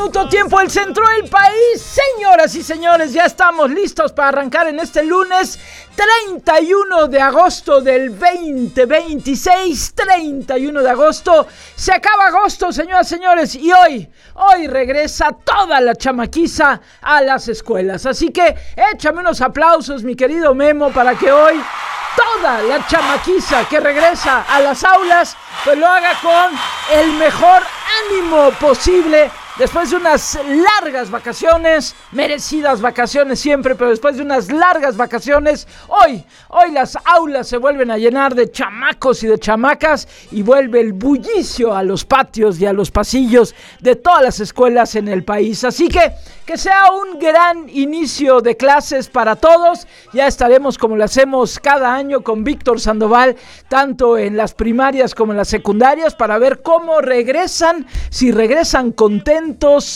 minuto, tiempo del centro del país. Señoras y señores, ya estamos listos para arrancar en este lunes 31 de agosto del 2026. 31 de agosto, se acaba agosto, señoras y señores, y hoy regresa toda la chamaquiza a las escuelas. Así que échame unos aplausos, mi querido Memo, para que hoy toda la chamaquiza que regresa a las aulas pues lo haga con el mejor ánimo posible. Después de unas largas vacaciones, merecidas vacaciones siempre, pero después de unas largas vacaciones, hoy las aulas se vuelven a llenar de chamacos y de chamacas y vuelve el bullicio a los patios y a los pasillos de todas las escuelas en el país. Así que sea un gran inicio de clases para todos. Ya estaremos, como lo hacemos cada año, con Víctor Sandoval, tanto en las primarias como en las secundarias, para ver cómo regresan, si regresan contentos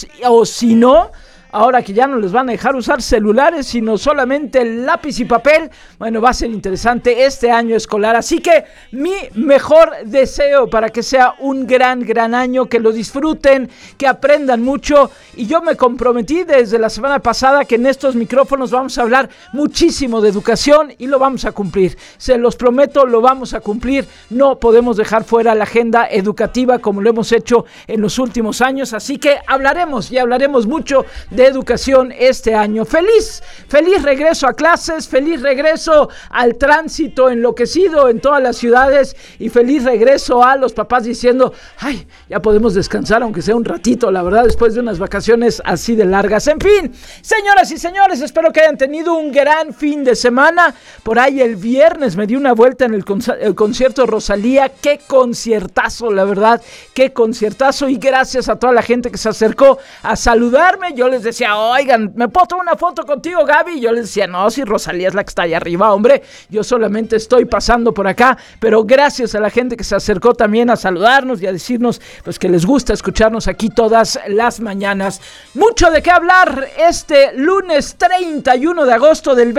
o si no, ahora que ya no les van a dejar usar celulares, sino solamente lápiz y papel. Bueno, va a ser interesante este año escolar, así que mi mejor deseo para que sea un gran año, que lo disfruten, que aprendan mucho. Y yo me comprometí desde la semana pasada que en estos micrófonos vamos a hablar muchísimo de educación y lo vamos a cumplir, se los prometo, lo vamos a cumplir. No podemos dejar fuera la agenda educativa como lo hemos hecho en los últimos años, así que hablaremos mucho de educación este año. Feliz regreso a clases, feliz regreso al tránsito enloquecido en todas las ciudades y feliz regreso a los papás diciendo, ay, ya podemos descansar aunque sea un ratito, la verdad, después de unas vacaciones así de largas. En fin, señoras y señores, espero que hayan tenido un gran fin de semana. Por ahí el viernes me di una vuelta en el concierto de Rosalía. Qué conciertazo, la verdad, qué conciertazo, y gracias a toda la gente que se acercó a saludarme. Yo les decía, oigan, ¿me puedo tomar una foto contigo, Gaby? Y yo les decía, no, si Rosalía es la que está allá arriba, hombre, yo solamente estoy pasando por acá. Pero gracias a la gente que se acercó también a saludarnos y a decirnos pues que les gusta escucharnos aquí todas las mañanas. Mucho de qué hablar este lunes 31 de agosto del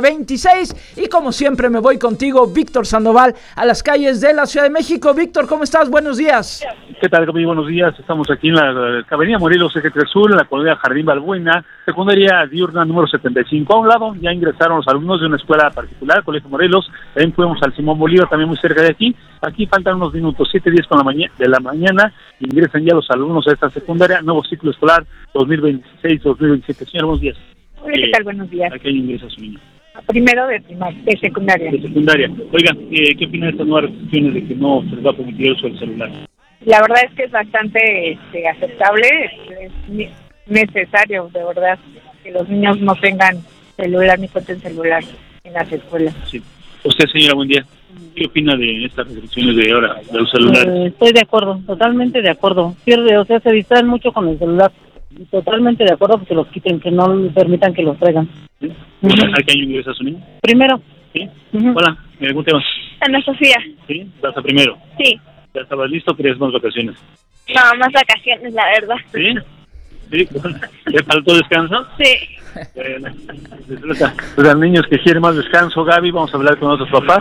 2026, y como siempre me voy contigo, Víctor Sandoval, a las calles de la Ciudad de México. Víctor, ¿cómo estás? Buenos días. ¿Qué tal, Gaby? Buenos días. Estamos aquí en la Avenida Morelos, Eje 3 Sur, en la colonia Jardín Balbuena, secundaria diurna número 75. A un lado ya ingresaron los alumnos de una escuela particular, Colegio Morelos. También fuimos al Simón Bolívar, también muy cerca de aquí. Aquí faltan unos minutos, 7:10 de la mañana, ingresan ya los alumnos a esta secundaria, nuevo ciclo escolar 2026-2027. Señor, buenos días. Hola, ¿qué tal? Buenos días. ¿A qué ingresa su niño? Primero de primaria, de secundaria. De secundaria. Oigan, ¿qué opinan de estas nuevas restricciones de que no se les va a permitir el uso del celular? La verdad es que es bastante aceptable, es necesario, de verdad, que los niños no tengan celular ni cuenten celular en las escuelas. Sí. Usted, señora, buen día. ¿Qué opina de estas restricciones de ahora, de los celulares? Estoy de acuerdo, totalmente de acuerdo. Se distraen mucho con el celular. Totalmente de acuerdo, que los quiten, que no permitan que los traigan. ¿Sí? ¿A qué año ingresa su niño? Primero. ¿Sí? Hola, ¿algún tema? Ana Sofía. ¿Sí? ¿Vas a primero? Sí. ¿Ya estabas listo o querías más vacaciones? No, más vacaciones, la verdad. ¿Sí? ¿Sí? ¿Le faltó descanso? Sí. Bueno, pues a niños que quieren más descanso, Gaby, vamos a hablar con otros papás.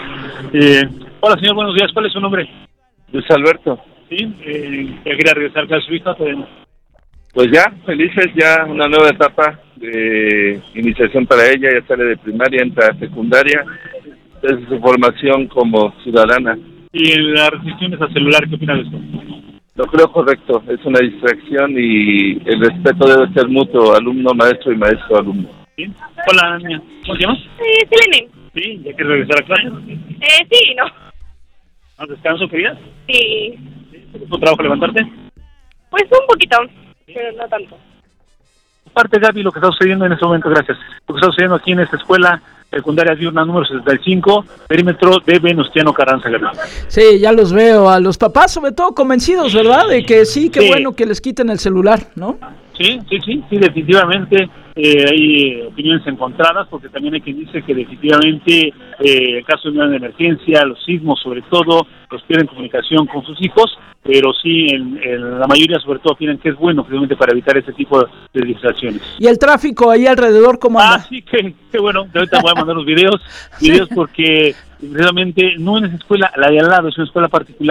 Hola, señor, buenos días. ¿Cuál es su nombre? Luis Alberto. ¿Sí? ¿Ya quería regresar a su hija? Pues ya, felices, ya una nueva etapa de iniciación para ella, ya sale de primaria, entra a secundaria, es su formación como ciudadana. ¿Y las restricciones al celular, qué opinas de esto? Lo creo correcto, es una distracción y el respeto debe ser mutuo, alumno-maestro y maestro-alumno. ¿Sí? Hola, niña, ¿cómo te llamas? Selene. ¿Sí? ¿Ya quieres regresar a clase? Sí, no. ¿Más descanso querías? Sí. ¿Te costó trabajo levantarte? Pues un poquito, pero no tanto. Aparte, Gaby, lo que está sucediendo en este momento, gracias, lo que está sucediendo aquí en esta escuela secundaria diurna número 65, perímetro de Venustiano Carranza, Gaby. Sí, ya los veo a los papás, sobre todo convencidos, ¿verdad? De que sí, qué bueno que les quiten el celular, ¿no? Sí, definitivamente hay opiniones encontradas, porque también hay quien dice que definitivamente en caso de una emergencia, los sismos sobre todo, los pierden comunicación con sus hijos, pero sí, la mayoría sobre todo opinan que es bueno precisamente para evitar ese tipo de distracciones. ¿Y el tráfico ahí alrededor cómo anda? Sí, qué bueno, ahorita voy a mandar los videos porque precisamente no en esa escuela, la de al lado es una escuela particular,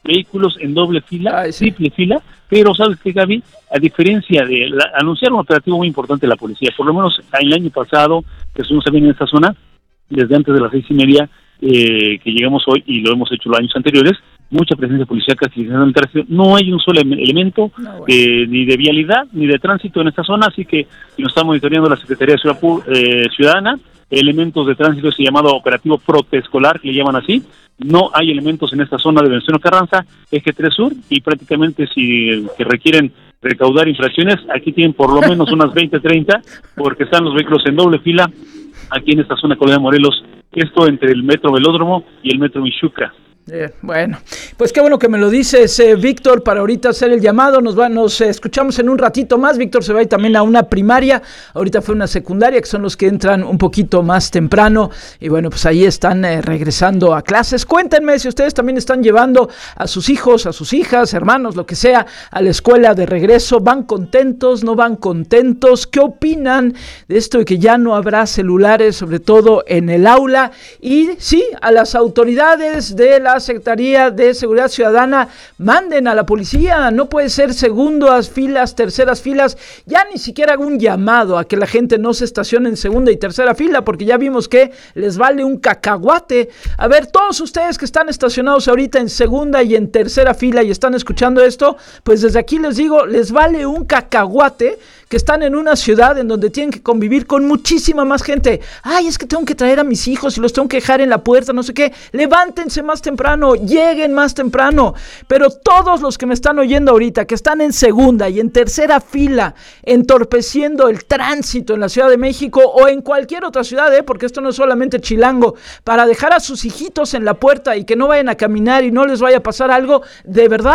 vehículos en doble fila, Ay, sí. triple fila, pero ¿sabes qué, Gaby? A diferencia de anunciar un operativo muy importante de la policía, por lo menos el año pasado, que estuvimos también en esta zona, desde antes de las 6:30, que llegamos hoy y lo hemos hecho los años anteriores, mucha presencia policial en el tránsito. No hay un solo elemento ni de vialidad ni de tránsito en esta zona, así que lo está monitoreando la Secretaría de Seguridad Ciudadana. Elementos de tránsito, ese llamado operativo proteescolar, que le llaman así. No hay elementos en esta zona de Venustiano Carranza, Eje 3 Sur, y prácticamente si que requieren recaudar infracciones, aquí tienen por lo menos unas 20-30, porque están los vehículos en doble fila aquí en esta zona de Colonia Morelos, esto entre el Metro Velódromo y el Metro Michuca. Bueno, pues qué bueno que me lo dices, Víctor, para ahorita hacer el llamado. Nos escuchamos en un ratito más. Víctor se va a ir también a una primaria, ahorita fue una secundaria, que son los que entran un poquito más temprano, y bueno, pues ahí están regresando a clases. Cuéntenme si ustedes también están llevando a sus hijos, a sus hijas, hermanos, lo que sea, a la escuela de regreso. ¿Van contentos? ¿No van contentos? ¿Qué opinan de esto de que ya no habrá celulares, sobre todo en el aula? Y sí, a las autoridades de la Secretaría de Seguridad Ciudadana, manden a la policía. No puede ser segundas filas, terceras filas. Ya ni siquiera hago un llamado a que la gente no se estacione en segunda y tercera fila, porque ya vimos que les vale un cacahuate. A ver, todos ustedes que están estacionados ahorita en segunda y en tercera fila y están escuchando esto, pues desde aquí les digo, les vale un cacahuate que están en una ciudad en donde tienen que convivir con muchísima más gente. Ay, es que tengo que traer a mis hijos y los tengo que dejar en la puerta, no sé qué. Levántense más temprano, lleguen más temprano. Pero todos los que me están oyendo ahorita, que están en segunda y en tercera fila, entorpeciendo el tránsito en la Ciudad de México o en cualquier otra ciudad, porque esto no es solamente Chilango, para dejar a sus hijitos en la puerta y que no vayan a caminar y no les vaya a pasar algo, de verdad,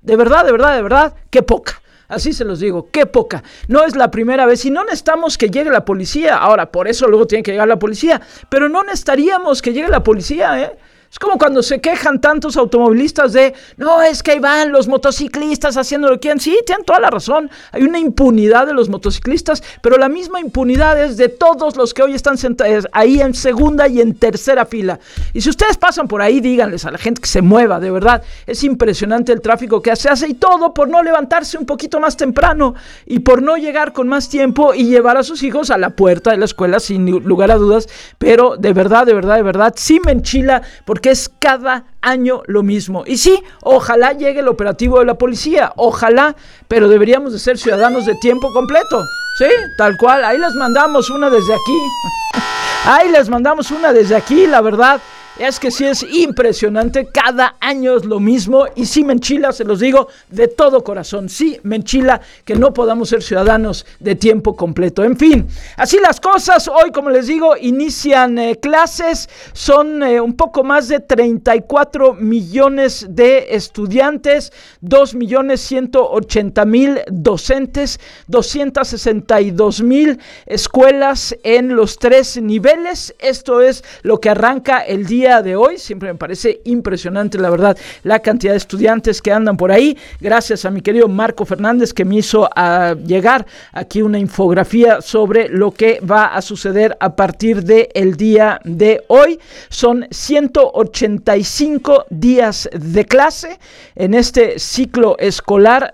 qué poca. Así se los digo, qué poca. No es la primera vez y no necesitamos que llegue la policía. Ahora, por eso luego tiene que llegar la policía, pero no necesitaríamos que llegue la policía, Es como cuando se quejan tantos automovilistas de, no, es que ahí van los motociclistas haciendo lo que quieren. Sí, tienen toda la razón, hay una impunidad de los motociclistas, pero la misma impunidad es de todos los que hoy están sentados ahí en segunda y en tercera fila. Y si ustedes pasan por ahí, díganles a la gente que se mueva, de verdad. Es impresionante el tráfico que se hace, y todo por no levantarse un poquito más temprano y por no llegar con más tiempo y llevar a sus hijos a la puerta de la escuela, sin lugar a dudas. Pero de verdad, sí me enchila, porque es cada año lo mismo. Y sí, ojalá llegue el operativo de la policía, ojalá, pero deberíamos de ser ciudadanos de tiempo completo, ¿sí? Tal cual, ahí les mandamos una desde aquí, la verdad. Es que sí es impresionante, cada año es lo mismo, y sí me enchila, se los digo de todo corazón, sí me enchila que no podamos ser ciudadanos de tiempo completo. En fin, así las cosas. Hoy, como les digo, inician clases, son un poco más de 34 millones de estudiantes, 2.180.000 docentes, 262.000 escuelas en los 3 niveles. Esto es lo que arranca el día de hoy. Siempre me parece impresionante, la verdad, la cantidad de estudiantes que andan por ahí. Gracias a mi querido Marco Fernández, que me hizo llegar aquí una infografía sobre lo que va a suceder a partir del día de hoy. Son 185 días de clase en este ciclo escolar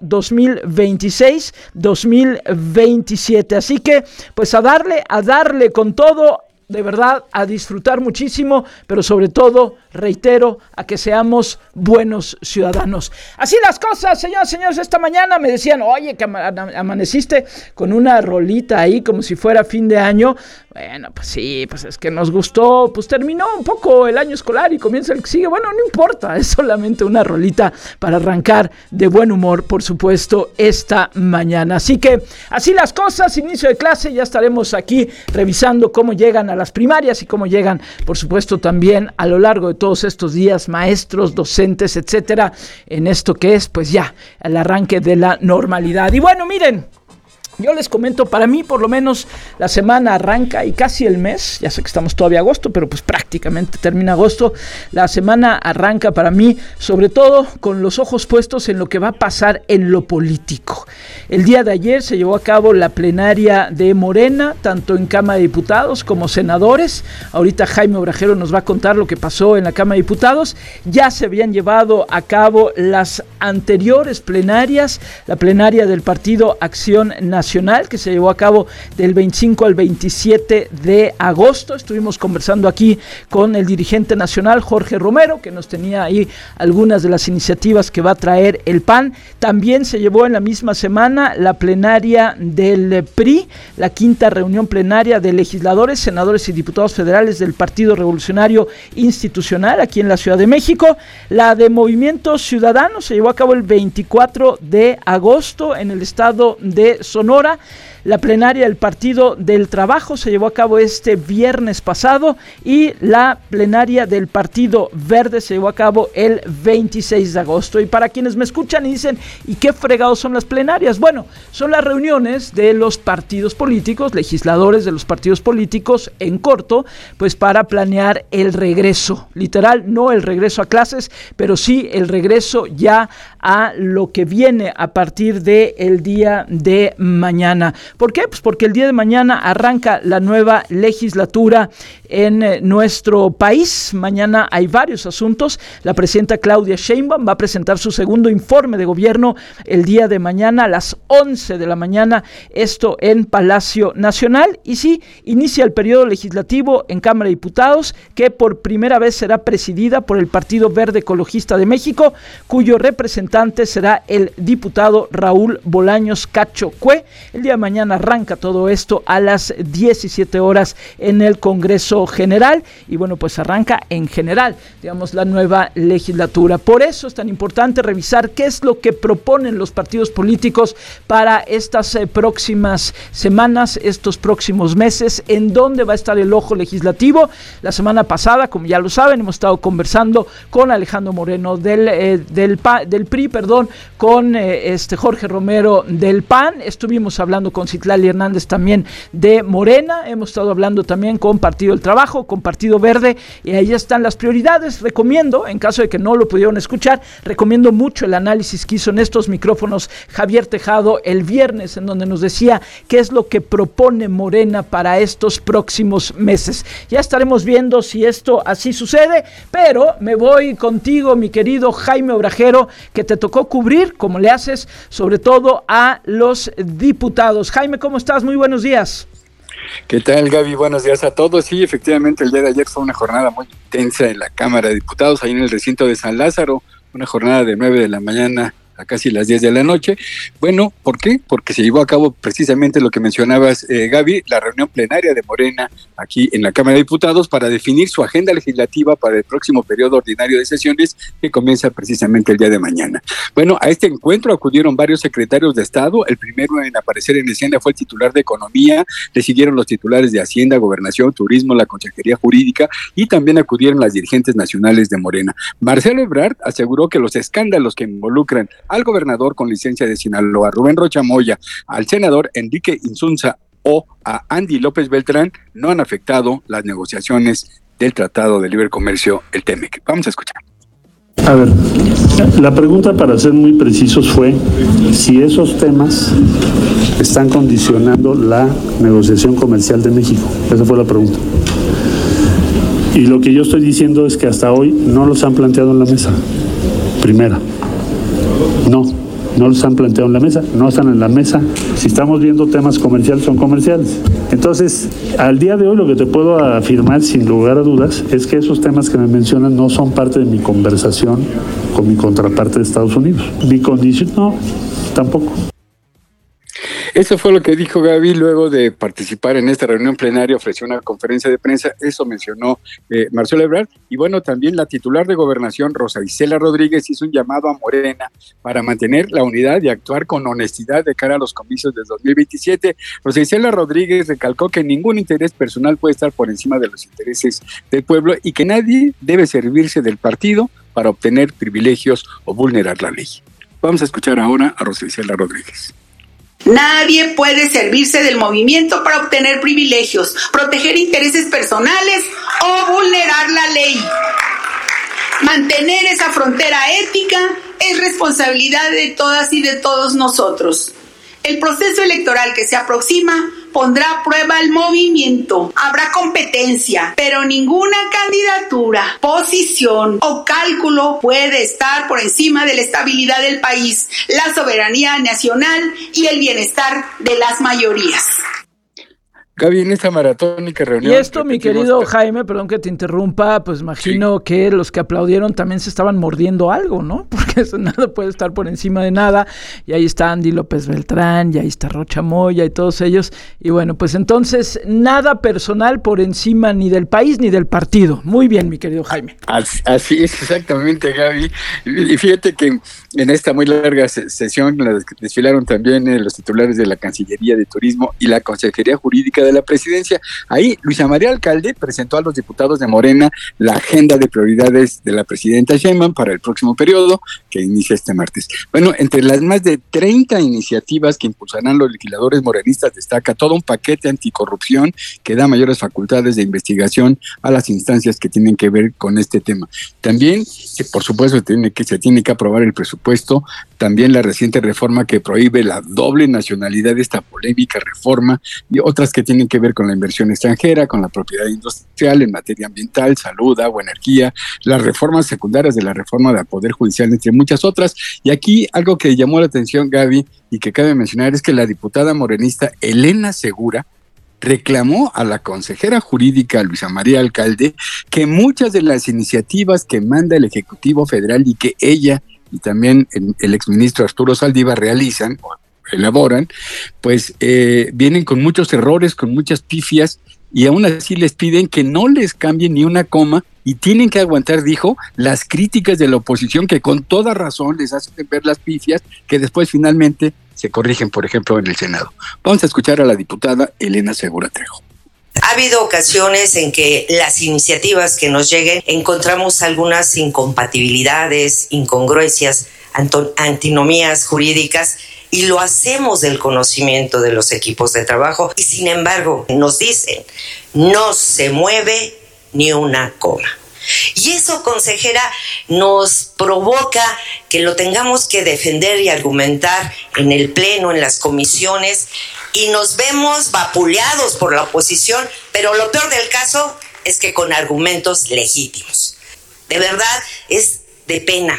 2026-2027. Así que, pues a darle con todo. De verdad, a disfrutar muchísimo, pero sobre todo, reitero, a que seamos buenos ciudadanos. Así las cosas, señoras y señores. Esta mañana me decían, oye, que amaneciste con una rolita ahí como si fuera fin de año. Bueno, pues sí, pues es que nos gustó, pues terminó un poco el año escolar y comienza el que sigue. Bueno, no importa, es solamente una rolita para arrancar de buen humor, por supuesto, esta mañana. Así que, así las cosas, inicio de clase, ya estaremos aquí revisando cómo llegan a las primarias y cómo llegan, por supuesto, también a lo largo de todos estos días, maestros, docentes, etcétera, en esto que es, pues ya, el arranque de la normalidad. Y bueno, miren, Yo les comento, para mí por lo menos la semana arranca y casi el mes, ya sé que estamos todavía agosto, pero pues prácticamente termina agosto, la semana arranca para mí sobre todo con los ojos puestos en lo que va a pasar en lo político. El día de ayer se llevó a cabo la plenaria de Morena, tanto en Cámara de Diputados como senadores. Ahorita Jaime Obrajero nos va a contar lo que pasó en la Cámara de Diputados. Ya se habían llevado a cabo las anteriores plenarias, la plenaria del Partido Acción Nacional, que se llevó a cabo del 25 al 27 de agosto. Estuvimos conversando aquí con el dirigente nacional, Jorge Romero, que nos tenía ahí algunas de las iniciativas que va a traer el PAN. También se llevó en la misma semana la plenaria del PRI, la quinta reunión plenaria de legisladores, senadores y diputados federales del Partido Revolucionario Institucional aquí en la Ciudad de México. La de Movimiento Ciudadano se llevó a cabo el 24 de agosto en el estado de Sonora. La plenaria del Partido del Trabajo se llevó a cabo este viernes pasado y la plenaria del Partido Verde se llevó a cabo el 26 de agosto. Y para quienes me escuchan y dicen, ¿y qué fregados son las plenarias? Bueno, son las reuniones de los partidos políticos, legisladores de los partidos políticos en corto, pues para planear el regreso, literal, no el regreso a clases, pero sí el regreso ya a lo que viene a partir del día de mañana. ¿Por qué? Pues porque el día de mañana arranca la nueva legislatura en nuestro país. Mañana hay varios asuntos. La presidenta Claudia Sheinbaum va a presentar su segundo informe de gobierno el día de mañana a las 11 de la mañana, esto en Palacio Nacional. Y sí, inicia el periodo legislativo en Cámara de Diputados, que por primera vez será presidida por el Partido Verde Ecologista de México, cuyo representante será el diputado Raúl Bolaños Cacho Cue. El día de mañana arranca todo esto a las 17 horas en el Congreso General y bueno, pues arranca en general, digamos, la nueva legislatura. Por eso es tan importante revisar qué es lo que proponen los partidos políticos para estas próximas semanas, estos próximos meses, en dónde va a estar el ojo legislativo. La semana pasada, como ya lo saben, hemos estado conversando con Alejandro Moreno del PRI, con Jorge Romero del PAN, estuvimos hablando con Citlali Hernández también de Morena, hemos estado hablando también con Partido del Trabajo, con Partido Verde, y ahí están las prioridades. Recomiendo, en caso de que no lo pudieron escuchar, recomiendo mucho el análisis que hizo en estos micrófonos Javier Tejado el viernes, en donde nos decía qué es lo que propone Morena para estos próximos meses. Ya estaremos viendo si esto así sucede, pero me voy contigo, mi querido Jaime Obrajero, que te tocó cubrir, como le haces, sobre todo a los diputados. Jaime, ¿cómo estás? Muy buenos días. ¿Qué tal, Gaby? Buenos días a todos. Sí, efectivamente, el día de ayer fue una jornada muy intensa en la Cámara de Diputados, ahí en el recinto de San Lázaro, una jornada de 9 de la mañana a casi las 10 de la noche. Bueno, ¿por qué? Porque se llevó a cabo precisamente lo que mencionabas, Gaby, la reunión plenaria de Morena aquí en la Cámara de Diputados para definir su agenda legislativa para el próximo periodo ordinario de sesiones que comienza precisamente el día de mañana. Bueno, a este encuentro acudieron varios secretarios de Estado. El primero en aparecer en escena fue el titular de Economía, le siguieron los titulares de Hacienda, Gobernación, Turismo, la Consejería Jurídica y también acudieron las dirigentes nacionales de Morena. Marcelo Ebrard aseguró que los escándalos que involucran al gobernador con licencia de Sinaloa, Rubén Rocha Moya, al senador Enrique Insunza o a Andy López Beltrán no han afectado las negociaciones del Tratado de Libre Comercio, el TEMEC. Vamos a escuchar. A ver, la pregunta, para ser muy precisos, fue si esos temas están condicionando la negociación comercial de México. Esa fue la pregunta. Y lo que yo estoy diciendo es que hasta hoy no los han planteado en la mesa. Primera. No los han planteado en la mesa, no están en la mesa. Si estamos viendo temas comerciales, son comerciales. Entonces, al día de hoy lo que te puedo afirmar sin lugar a dudas es que esos temas que me mencionan no son parte de mi conversación con mi contraparte de Estados Unidos. Mi condición, no, tampoco. Eso fue lo que dijo Gaby luego de participar en esta reunión plenaria, ofreció una conferencia de prensa, eso mencionó Marcelo Ebrard, y bueno, también la titular de Gobernación, Rosa Isela Rodríguez, hizo un llamado a Morena para mantener la unidad y actuar con honestidad de cara a los comicios del 2027. Rosa Isela Rodríguez recalcó que ningún interés personal puede estar por encima de los intereses del pueblo y que nadie debe servirse del partido para obtener privilegios o vulnerar la ley. Vamos a escuchar ahora a Rosa Isela Rodríguez. Nadie puede servirse del movimiento para obtener privilegios, proteger intereses personales o vulnerar la ley. Mantener esa frontera ética es responsabilidad de todas y de todos nosotros. El proceso electoral que se aproxima pondrá a prueba el movimiento. Habrá competencia, pero ninguna candidatura, posición o cálculo puede estar por encima de la estabilidad del país, la soberanía nacional y el bienestar de las mayorías. Gaby, en esta maratónica reunión... Y esto, mi querido Jaime, perdón que te interrumpa, pues imagino que los que aplaudieron también se estaban mordiendo algo, ¿no? Porque eso nada puede estar por encima de nada, y ahí está Andy López Beltrán, y ahí está Rocha Moya y todos ellos, y bueno, pues entonces nada personal por encima ni del país ni del partido. Muy bien, mi querido Jaime. Así es, exactamente, Gaby. Y fíjate que en esta muy larga sesión desfilaron también los titulares de la Cancillería de Turismo y la Consejería Jurídica de la Presidencia. Ahí Luisa María Alcalde presentó a los diputados de Morena la agenda de prioridades de la presidenta Sheinbaum para el próximo periodo que inicia este martes. Bueno, entre las más de 30 iniciativas que impulsarán los legisladores morenistas destaca todo un paquete anticorrupción que da mayores facultades de investigación a las instancias que tienen que ver con este tema. También, por supuesto, se tiene que aprobar el presupuesto, también la reciente reforma que prohíbe la doble nacionalidad, esta polémica reforma, y otras que tienen que ver con la inversión extranjera, con la propiedad industrial en materia ambiental, salud, agua, energía, las reformas secundarias de la reforma del Poder Judicial, entre muchas otras. Y aquí algo que llamó la atención, Gaby, y que cabe mencionar, es que la diputada morenista Elena Segura reclamó a la consejera jurídica Luisa María Alcalde que muchas de las iniciativas que manda el Ejecutivo Federal y que ella y también el exministro Arturo Saldívar realizan o elaboran, pues vienen con muchos errores, con muchas pifias, y aún así les piden que no les cambien ni una coma y tienen que aguantar, dijo, las críticas de la oposición que con toda razón les hacen ver las pifias que después finalmente se corrigen, por ejemplo, en el Senado. Vamos a escuchar a la diputada Elena Segura Trejo. Ha habido ocasiones en que las iniciativas que nos lleguen encontramos algunas incompatibilidades, incongruencias, antinomías jurídicas, y lo hacemos del conocimiento de los equipos de trabajo, y sin embargo nos dicen, no se mueve ni una coma. Y eso, consejera, nos provoca que lo tengamos que defender y argumentar en el pleno, en las comisiones, y nos vemos vapuleados por la oposición, pero lo peor del caso es que con argumentos legítimos. De verdad, es de pena.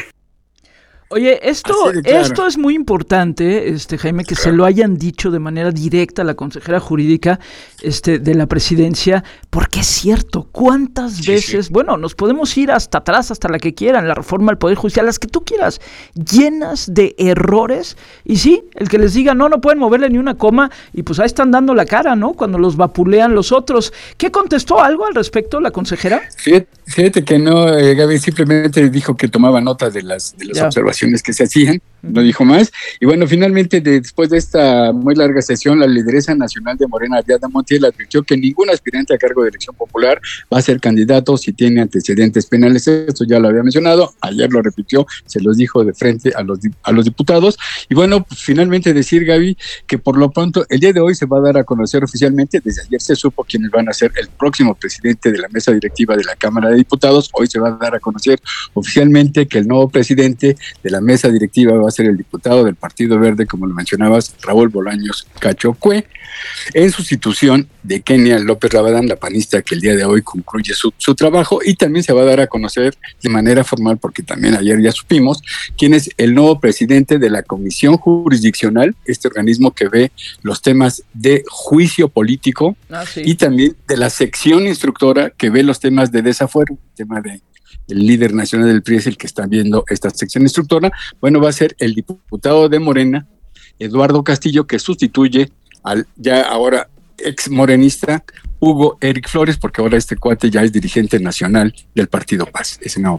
Oye, esto es muy importante, Jaime, que se lo hayan dicho de manera directa a la consejera jurídica de la presidencia, porque es cierto, ¿cuántas veces? Bueno, nos podemos ir hasta atrás, hasta la que quieran, la reforma al Poder Judicial, las que tú quieras, llenas de errores, y sí, el que les diga, no pueden moverle ni una coma, y pues ahí están dando la cara, ¿no?, cuando los vapulean los otros. ¿Qué contestó algo al respecto la consejera? Fíjate que no, Gaby, simplemente dijo que tomaba nota de las observaciones que se hacían, no dijo más. Y bueno, finalmente, después de esta muy larga sesión, la lideresa nacional de Morena, Diana Montiel, advirtió que ningún aspirante a cargo de elección popular va a ser candidato si tiene antecedentes penales. Esto ya lo había mencionado, ayer lo repitió, se los dijo de frente a los diputados. Y bueno, pues finalmente decir, Gaby, que por lo pronto el día de hoy se va a dar a conocer oficialmente, desde ayer se supo quiénes van a ser el próximo presidente de la mesa directiva de la Cámara de Diputados. Hoy se va a dar a conocer oficialmente que el nuevo presidente de la mesa directiva va a ser el diputado del Partido Verde, como lo mencionabas, Raúl Bolaños Cacho Cue, en sustitución de Kenia López Rabadán, la panista que el día de hoy concluye su trabajo. Y también se va a dar a conocer de manera formal, porque también ayer ya supimos, quién es el nuevo presidente de la Comisión Jurisdiccional, este organismo que ve los temas de juicio político, y también de la sección instructora que ve los temas de desafuero, el tema de el líder nacional del PRI es el que está viendo esta sección instructora. Bueno, va a ser el diputado de Morena, Eduardo Castillo, que sustituye al ya ahora ex morenista Hugo Eric Flores, porque ahora este cuate ya es dirigente nacional del Partido Paz, ese nuevo partido.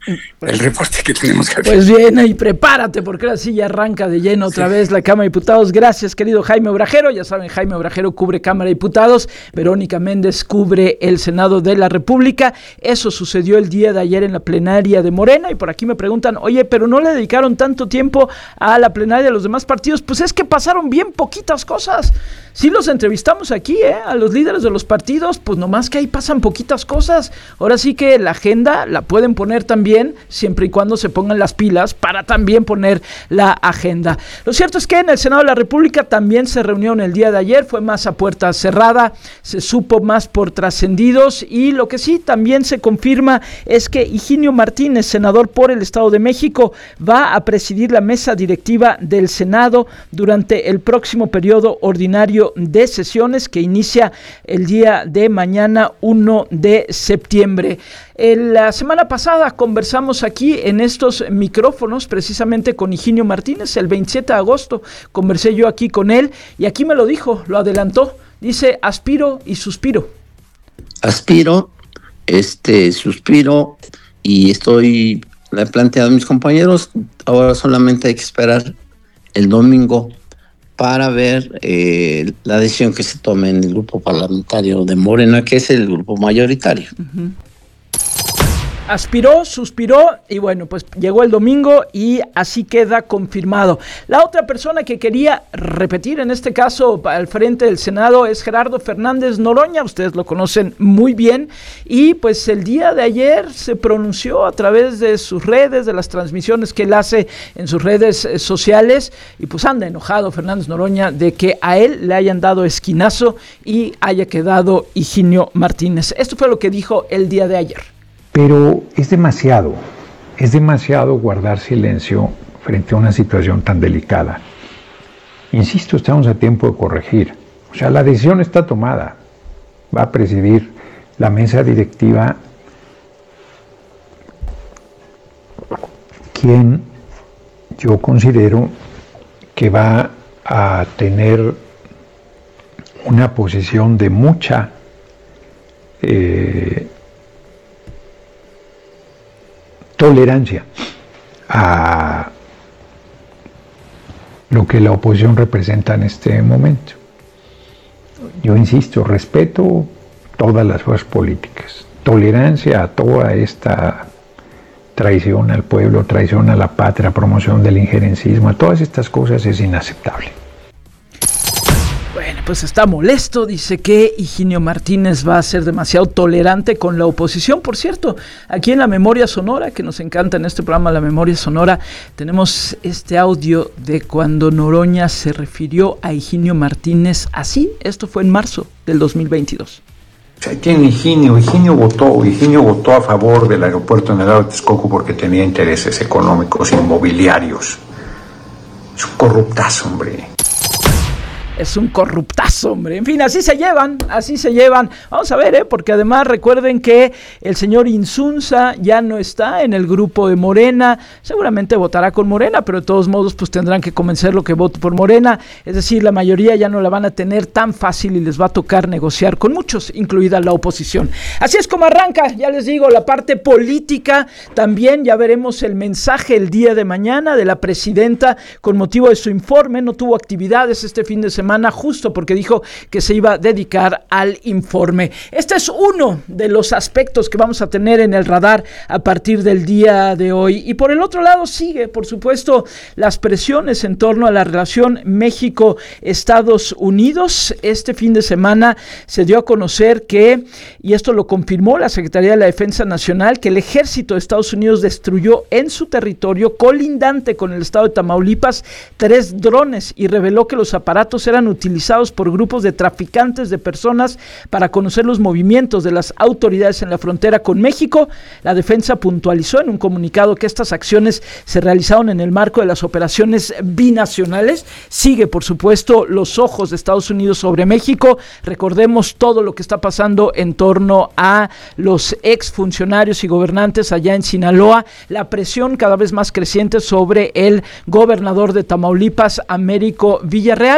el reporte que tenemos que hacer. Pues bien, y prepárate, porque ahora sí ya arranca de lleno otra vez la Cámara de Diputados. Gracias, querido Jaime Obrajero. Ya saben, Jaime Obrajero cubre Cámara de Diputados, Verónica Méndez cubre el Senado de la República. Eso sucedió el día de ayer en la plenaria de Morena, y por aquí me preguntan, oye, pero no le dedicaron tanto tiempo a la plenaria de los demás partidos. Pues es que pasaron bien poquitas cosas. Sí los entrevistamos aquí, a los líderes de los partidos, pues nomás que ahí pasan poquitas cosas. Ahora sí que la agenda la pueden poner también, siempre y cuando se pongan las pilas para también poner la agenda. Lo cierto es que en el Senado de la República también se reunió el día de ayer, fue más a puerta cerrada, se supo más por trascendidos, y lo que sí también se confirma es que Higinio Martínez, senador por el Estado de México, va a presidir la mesa directiva del Senado durante el próximo periodo ordinario de sesiones que inicia el día de mañana, 1 de septiembre. La semana pasada conversamos aquí en estos micrófonos precisamente con Higinio Martínez, el 27 de agosto conversé yo aquí con él, y aquí me lo dijo, lo adelantó, dice: aspiro y suspiro. Aspiro, suspiro, y le he planteado a mis compañeros, ahora solamente hay que esperar el domingo para ver la decisión que se tome en el grupo parlamentario de Morena, que es el grupo mayoritario. Uh-huh. Aspiró, suspiró, y bueno, pues llegó el domingo y así queda confirmado. La otra persona que quería repetir, en este caso al frente del Senado, es Gerardo Fernández Noroña. Ustedes lo conocen muy bien, y pues el día de ayer se pronunció a través de sus redes, de las transmisiones que él hace en sus redes sociales, y pues anda enojado Fernández Noroña de que a él le hayan dado esquinazo y haya quedado Higinio Martínez. Esto fue lo que dijo el día de ayer. Pero es demasiado guardar silencio frente a una situación tan delicada. Insisto, estamos a tiempo de corregir. O sea, la decisión está tomada. Va a presidir la mesa directiva quien yo considero que va a tener una posición de mucha tolerancia a lo que la oposición representa en este momento. Yo insisto, respeto todas las fuerzas políticas, tolerancia a toda esta traición al pueblo, traición a la patria, promoción del injerencismo, a todas estas cosas es inaceptable. Bueno, pues está molesto, dice que Higinio Martínez va a ser demasiado tolerante con la oposición. Por cierto, aquí en La Memoria Sonora, que nos encanta en este programa La Memoria Sonora, tenemos este audio de cuando Noroña se refirió a Higinio Martínez así. Esto fue en marzo del 2022. Ahí tiene Higinio votó a favor del aeropuerto en el lago de Texcoco porque tenía intereses económicos inmobiliarios. Es un corruptazo, hombre. Es un corruptazo, hombre. En fin, así se llevan. Vamos a ver, porque además recuerden que el señor Insunza ya no está en el grupo de Morena. Seguramente votará con Morena, pero de todos modos pues tendrán que convencerlo que vote por Morena. Es decir, la mayoría ya no la van a tener tan fácil y les va a tocar negociar con muchos, incluida la oposición. Así es como arranca, ya les digo, la parte política. También ya veremos el mensaje el día de mañana de la presidenta con motivo de su informe. No tuvo actividades este fin de semana, justo porque dijo que se iba a dedicar al informe. Este es uno de los aspectos que vamos a tener en el radar a partir del día de hoy. Y por el otro lado sigue, por supuesto, las presiones en torno a la relación México-Estados Unidos. Este fin de semana se dio a conocer que, y esto lo confirmó la Secretaría de la Defensa Nacional, que el ejército de Estados Unidos destruyó en su territorio colindante con el estado de Tamaulipas 3 drones y reveló que los aparatos eran utilizados por grupos de traficantes de personas para conocer los movimientos de las autoridades en la frontera con México. La defensa puntualizó en un comunicado que estas acciones se realizaron en el marco de las operaciones binacionales. Sigue, por supuesto, los ojos de Estados Unidos sobre México. Recordemos todo lo que está pasando en torno a los exfuncionarios y gobernantes allá en Sinaloa, la presión cada vez más creciente sobre el gobernador de Tamaulipas, Américo Villarreal. Pero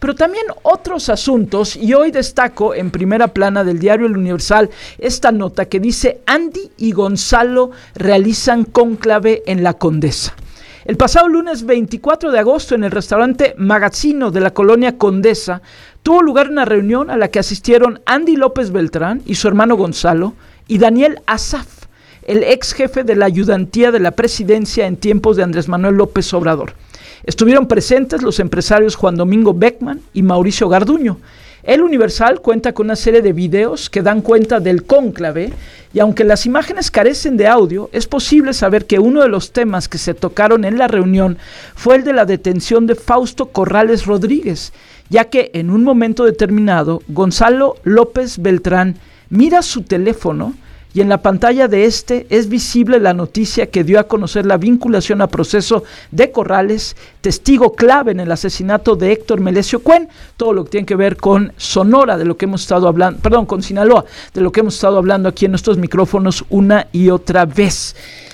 pero también otros asuntos, y hoy destaco en primera plana del diario El Universal esta nota que dice: Andy y Gonzalo realizan cónclave en la Condesa. El pasado lunes 24 de agosto en el restaurante Magazzino de la colonia Condesa tuvo lugar una reunión a la que asistieron Andy López Beltrán y su hermano Gonzalo y Daniel Asaf, el ex jefe de la ayudantía de la presidencia en tiempos de Andrés Manuel López Obrador. Estuvieron presentes los empresarios Juan Domingo Beckman y Mauricio Garduño. El Universal cuenta con una serie de videos que dan cuenta del cónclave, y aunque las imágenes carecen de audio, es posible saber que uno de los temas que se tocaron en la reunión fue el de la detención de Fausto Corrales Rodríguez, ya que en un momento determinado Gonzalo López Beltrán mira su teléfono y en la pantalla de este es visible la noticia que dio a conocer la vinculación a proceso de Corrales, testigo clave en el asesinato de Héctor Melesio Cuen, todo lo que tiene que ver con Sonora, de lo que hemos estado hablando, con Sinaloa, de lo que hemos estado hablando aquí en nuestros micrófonos una y otra vez.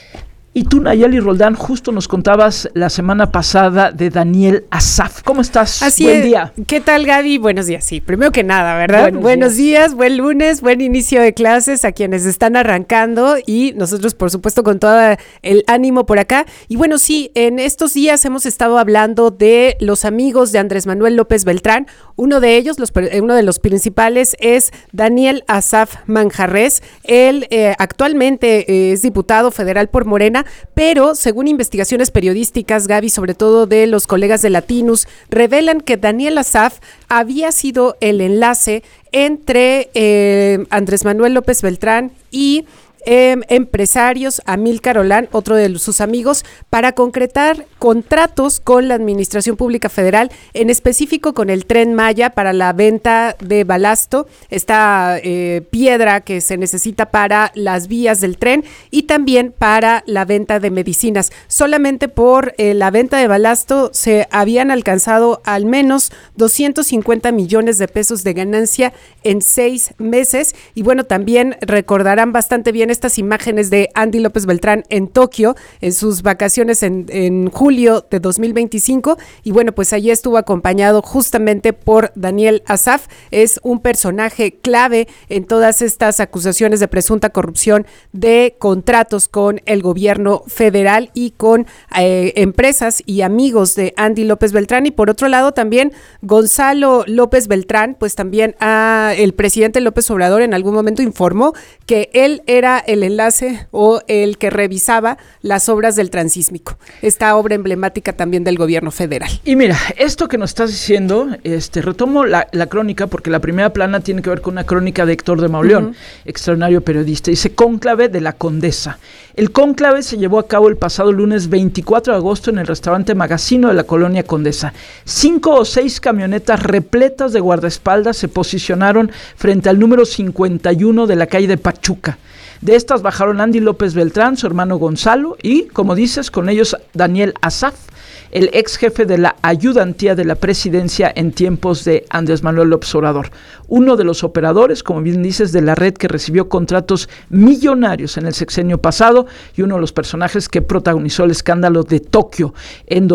Y tú, Nayeli Roldán, justo nos contabas la semana pasada de Daniel Asaf. ¿Cómo estás? Así Buen es. día. ¿Qué tal, Gaby? Buenos días. Sí, primero que nada, ¿verdad? Buenos días, buen lunes, buen inicio de clases a quienes están arrancando y nosotros, por supuesto, con todo el ánimo por acá. Y bueno, sí, en estos días hemos estado hablando de los amigos de Andrés Manuel López Beltrán. Uno de ellos, uno de los principales, es Daniel Asaf Manjarrés. Él actualmente es diputado federal por Morena, pero según investigaciones periodísticas, Gaby, sobre todo de los colegas de Latinus, revelan que Daniel Asaf había sido el enlace entre Andrés Manuel López Beltrán y empresarios, Amílcar Olán, otro de sus amigos, para concretar contratos con la Administración Pública Federal, en específico con el Tren Maya para la venta de balasto, esta piedra que se necesita para las vías del tren, y también para la venta de medicinas. Solamente por la venta de balasto se habían alcanzado al menos 250 millones de pesos de ganancia en 6 meses. Y bueno, también recordarán bastante bien estas imágenes de Andy López Beltrán en Tokio en sus vacaciones en julio de 2025, y bueno, pues allí estuvo acompañado justamente por Daniel Asaf. Es un personaje clave en todas estas acusaciones de presunta corrupción de contratos con el gobierno federal y con empresas y amigos de Andy López Beltrán. Y por otro lado también Gonzalo López Beltrán, pues también el presidente López Obrador en algún momento informó que él era el enlace o el que revisaba las obras del Transísmico, esta obra emblemática también del gobierno federal. Y mira, esto que nos estás diciendo, retomo la crónica, porque la primera plana tiene que ver con una crónica de Héctor de Mauleón, extraordinario periodista. Dice: cónclave de la Condesa. El cónclave se llevó a cabo el pasado lunes 24 de agosto en el restaurante Magazzino de la colonia Condesa. 5 o 6 camionetas repletas de guardaespaldas se posicionaron frente al número 51 de la calle de Pachuca. De estas bajaron Andy López Beltrán, su hermano Gonzalo y, como dices, con ellos Daniel Asaf, el ex jefe de la ayudantía de la presidencia en tiempos de Andrés Manuel López Obrador. Uno de los operadores, como bien dices, de la red que recibió contratos millonarios en el sexenio pasado, y uno de los personajes que protagonizó el escándalo de Tokio en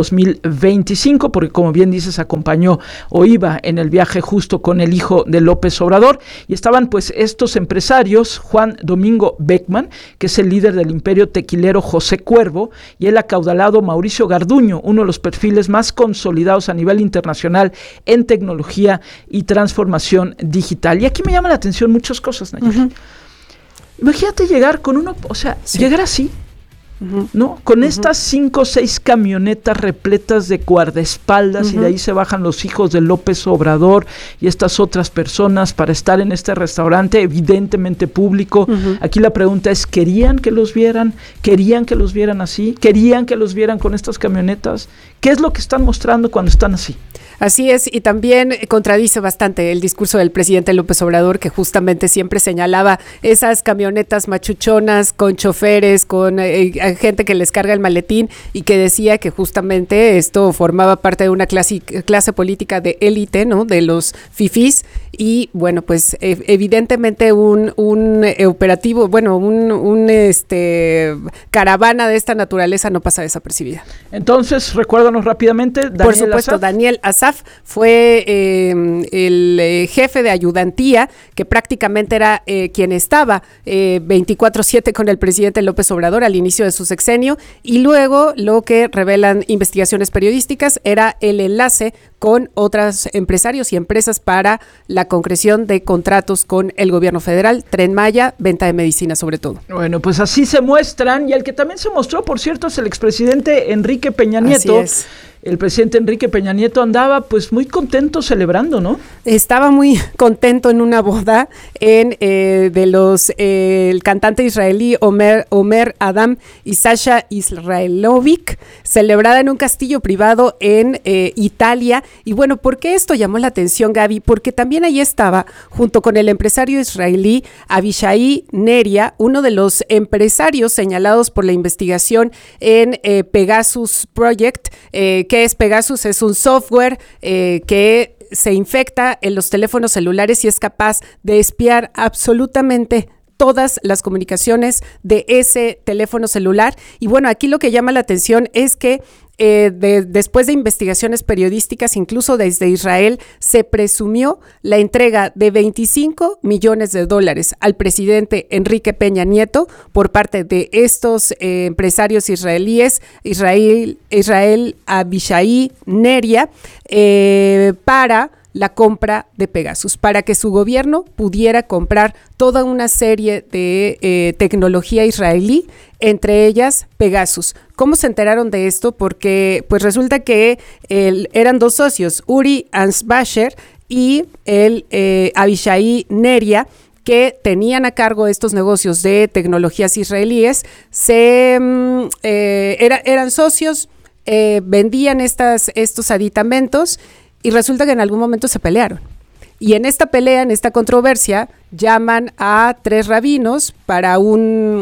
2025, porque como bien dices, acompañó o iba en el viaje justo con el hijo de López Obrador, y estaban pues estos empresarios: Juan Domingo Beckman, que es el líder del imperio tequilero José Cuervo, y el acaudalado Mauricio Garduño, uno de los perfiles más consolidados a nivel internacional en tecnología y transformación digital. Y aquí me llama la atención muchas cosas, Nayeli. Imagínate llegar con uno, llegar así, ¿no? Con estas 5 o 6 camionetas repletas de guardaespaldas, y de ahí se bajan los hijos de López Obrador y estas otras personas para estar en este restaurante evidentemente público. Aquí la pregunta es: ¿querían que los vieran? ¿Querían que los vieran así? ¿Querían que los vieran con estas camionetas? ¿Qué es lo que están mostrando cuando están así? Así es, y también contradice bastante el discurso del presidente López Obrador, que justamente siempre señalaba esas camionetas machuchonas con choferes, con gente que les carga el maletín y que decía que justamente esto formaba parte de una clase política de élite, ¿no? De los fifís. Y bueno, pues evidentemente un operativo, bueno, caravana de esta naturaleza no pasa desapercibida. Entonces, recuérdanos rápidamente, Daniel Por supuesto, Asaf. Daniel Asaf fue el jefe de ayudantía, que prácticamente era quien estaba 24/7 con el presidente López Obrador al inicio de su sexenio, y luego lo que revelan investigaciones periodísticas era el enlace con otros empresarios y empresas para la concreción de contratos con el gobierno federal, Tren Maya, venta de medicina sobre todo. Bueno, pues así se muestran, y el que también se mostró, por cierto, es el expresidente Enrique Peña Nieto. Así es. El presidente Enrique Peña Nieto andaba pues muy contento celebrando, ¿no? Estaba muy contento en una boda el cantante israelí Omer Adam y Sasha Israelovic, celebrada en un castillo privado en Italia. Y bueno, ¿por qué esto llamó la atención, Gaby? Porque también ahí estaba, junto con el empresario israelí Avishai Neria, uno de los empresarios señalados por la investigación en Pegasus Project. ¿Qué es Pegasus? Es un software que se infecta en los teléfonos celulares y es capaz de espiar absolutamente todas las comunicaciones de ese teléfono celular. Y bueno, aquí lo que llama la atención es que después de investigaciones periodísticas, incluso desde Israel, se presumió la entrega de $25 millones al presidente Enrique Peña Nieto por parte de estos empresarios israelíes, Israel Avishai Neria, para la compra de Pegasus, para que su gobierno pudiera comprar toda una serie de tecnología israelí, entre ellas Pegasus. ¿Cómo se enteraron de esto? Porque pues resulta que eran dos socios, Uri Ansbacher y el Avishai Neria, que tenían a cargo estos negocios de tecnologías israelíes. Eran socios, vendían estos aditamentos, y resulta que en algún momento se pelearon. Y en esta pelea, en esta controversia, llaman a 3 rabinos para una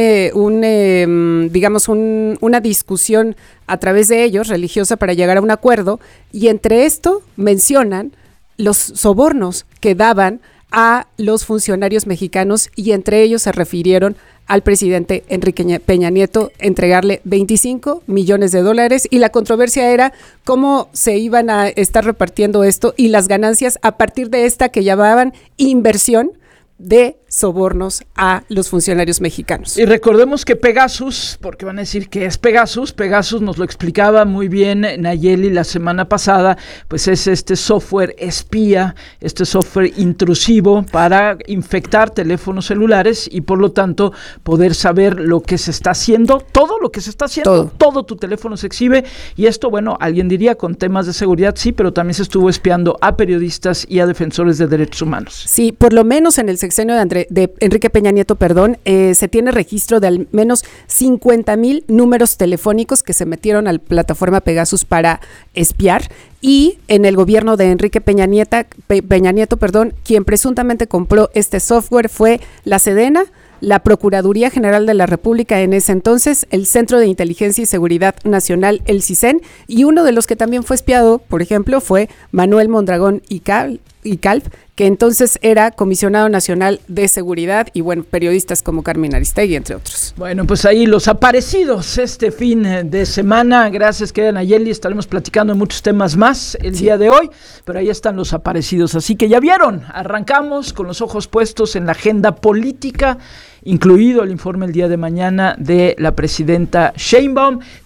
discusión a través de ellos, religiosa, para llegar a un acuerdo. Y entre esto mencionan los sobornos que daban a los funcionarios mexicanos, y entre ellos se refirieron al presidente Enrique Peña Nieto, entregarle $25 millones, y la controversia era cómo se iban a estar repartiendo esto y las ganancias a partir de esta que llamaban inversión de sobornos a los funcionarios mexicanos. Y recordemos que Pegasus, porque van a decir que es Pegasus nos lo explicaba muy bien Nayeli la semana pasada, pues es este software espía, este software intrusivo para infectar teléfonos celulares y por lo tanto poder saber lo que se está haciendo, todo lo que se está haciendo, todo tu teléfono se exhibe, y esto, bueno, alguien diría con temas de seguridad, sí, pero también se estuvo espiando a periodistas y a defensores de derechos humanos. Sí, por lo menos en el sexenio de Enrique Peña Nieto, se tiene registro de al menos 50,000 números telefónicos que se metieron a la plataforma Pegasus para espiar. Y en el gobierno de Enrique Peña Nieto, quien presuntamente compró este software fue la Sedena, la Procuraduría General de la República en ese entonces, el Centro de Inteligencia y Seguridad Nacional, el CISEN, y uno de los que también fue espiado, por ejemplo, fue Manuel Mondragón y Calp, que entonces era comisionado nacional de seguridad, y bueno, periodistas como Carmen Aristegui, entre otros. Bueno, pues ahí los aparecidos este fin de semana. Gracias, querida Nayeli, estaremos platicando de muchos temas más el día de hoy, pero ahí están los aparecidos, así que ya vieron, arrancamos con los ojos puestos en la agenda política, incluido el informe el día de mañana de la presidenta Sheinbaum.